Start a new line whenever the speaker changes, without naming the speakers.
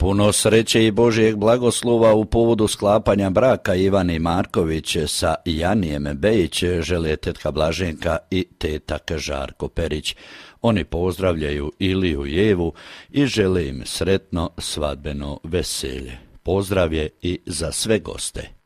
Puno sreće i Božijeg blagoslova u povodu sklapanja braka Ivane Marković sa Janijem Bejić žele tetka Blaženka i tetak Žarko Perić. Oni pozdravljaju Iliju i Evu i žele im sretno svadbeno veselje. Pozdrav je i za sve goste.